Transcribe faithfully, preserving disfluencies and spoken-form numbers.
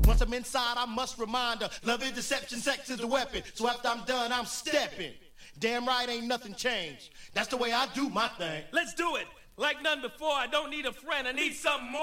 Once I'm inside, I must remind her, love is deception, sex is a weapon. So after I'm done, I'm stepping. Damn right, ain't nothing changed. That's the way I do my thing. Let's do it. Like none before, I don't need a friend, I need something more.